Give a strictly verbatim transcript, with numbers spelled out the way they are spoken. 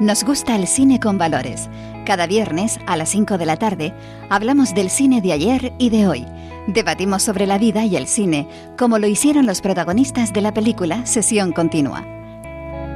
Nos gusta el cine con valores. Cada viernes a las cinco de la tarde hablamos del cine de ayer y de hoy. Debatimos sobre la vida y el cine, como lo hicieron los protagonistas de la película Sesión Continua.